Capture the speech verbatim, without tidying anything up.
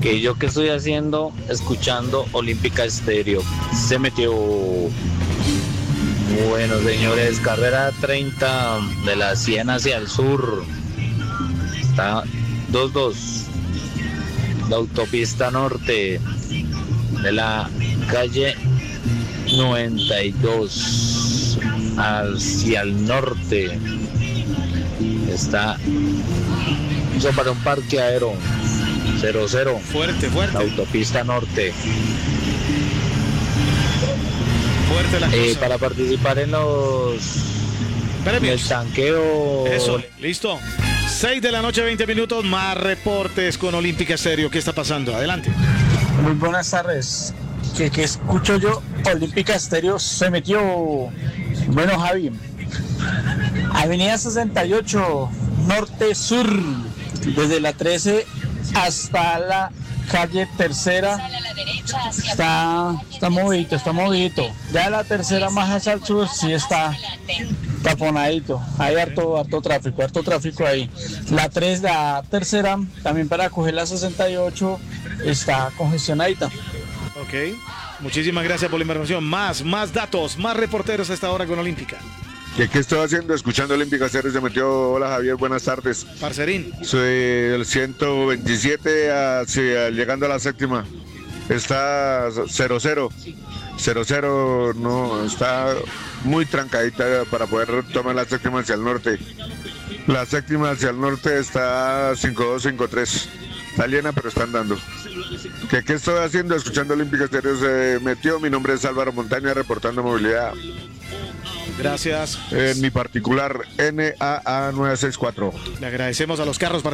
Que yo que estoy haciendo, escuchando Olímpica Estéreo. Se metió. Bueno, señores, carrera treinta de la cien hacia el sur. Está dos dos. La autopista norte de la calle noventa y dos hacia el norte. Está eso para un parqueadero. cero cero. Fuerte, fuerte. La autopista norte. Fuerte la cosa. Eh, para participar en los Premios. El tanqueo. Eso, listo. seis de la noche, veinte minutos, más reportes con Olímpica Estéreo. ¿Qué está pasando? Adelante. Muy buenas tardes. Que, que escucho yo, Olímpica Estéreo se metió. Bueno, Javi. Avenida sesenta y ocho, norte sur, desde la trece hasta la calle tercera. Está, está movidito, está movidito. Ya la tercera más hacia el sur sí está taponadito. Hay harto, harto tráfico, harto tráfico ahí. La tres, la tercera, también para coger la sesenta y ocho, está congestionadita. Ok, muchísimas gracias por la información. Más, más datos, más reporteros a esta hora con Olímpica. ¿Qué, qué estoy haciendo? Escuchando Olímpica Estéreo se metió. Hola Javier, buenas tardes. Parcerín. Soy el ciento veintisiete hacia, llegando a la séptima. Está cero cero. cero cero, no, está muy trancadita para poder tomar la séptima hacia el norte. La séptima hacia el norte está cinco dos cinco tres. Está llena, pero está andando. ¿Qué, qué estoy haciendo? Escuchando Olímpica Estéreo se metió. Mi nombre es Álvaro Montaña, reportando movilidad. Gracias. En mi particular N A A nueve seis cuatro. Le agradecemos a los carros.